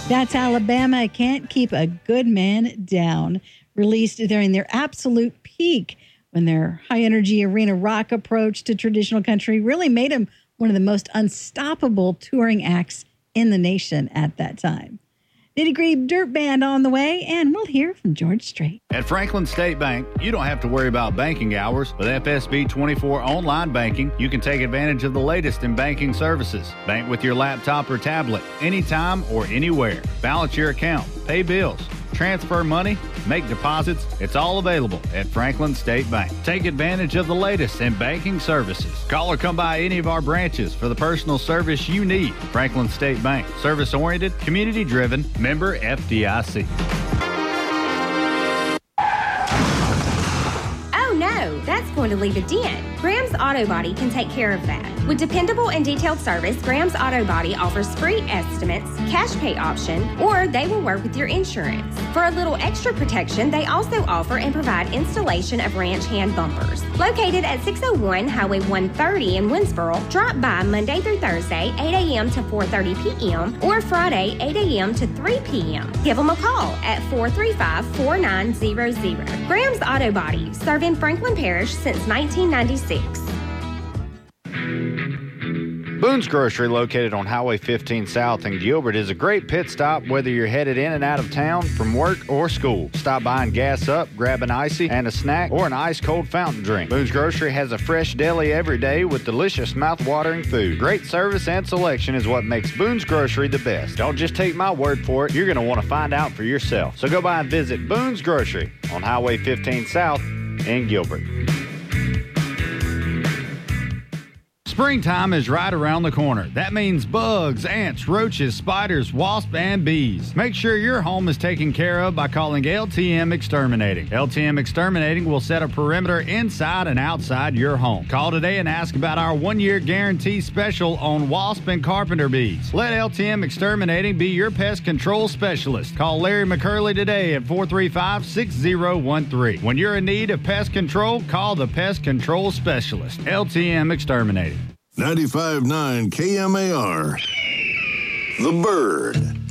That's Alabama Can't Keep a Good Man Down, released during their absolute peak when their high-energy arena rock approach to traditional country really made them one of the most unstoppable touring acts in the nation at that time. Nitty Gritty Dirt Band on the way, and we'll hear from George Strait. At Franklin State Bank, you don't have to worry about banking hours. With FSB 24 online banking, you can take advantage of the latest in banking services. Bank with your laptop or tablet, anytime or anywhere. Balance your account, pay bills, transfer money, make deposits. It's all available at Franklin State Bank. Take advantage of the latest in banking services. Call or come by any of our branches for the personal service you need. Franklin State Bank. Service-oriented, community-driven, member FDIC. Oh no, that's going to leave a dent. Graham's Auto Body can take care of that. With dependable and detailed service, Graham's Auto Body offers free estimates, cash pay option, or they will work with your insurance. For a little extra protection, they also offer and provide installation of ranch hand bumpers. Located at 601 Highway 130 in Winsboro, drop by Monday through Thursday, 8 a.m. to 4:30 p.m. or Friday, 8 a.m. to 3 p.m. Give them a call at 435-4900. Graham's Auto Body, serving Franklin Parish since 1996. Boone's Grocery, located on Highway 15 South in Gilbert, is a great pit stop whether you're headed in and out of town from work or school. Stop by and gas up, grab an icy and a snack or an ice-cold fountain drink. Boone's Grocery has a fresh deli every day with delicious mouth-watering food. Great service and selection is what makes Boone's Grocery the best. Don't just take my word for it. You're going to want to find out for yourself. So go by and visit Boone's Grocery on Highway 15 South in Gilbert. Springtime is right around the corner. That means bugs, ants, roaches, spiders, wasps, and bees. Make sure your home is taken care of by calling LTM Exterminating. LTM Exterminating will set a perimeter inside and outside your home. Call today and ask about our 1-year guarantee special on wasp and carpenter bees. Let LTM Exterminating be your pest control specialist. Call Larry McCurley today at 435-6013. When you're in need of pest control, call the pest control specialist. LTM Exterminating. 95.9 KMAR. The Bird.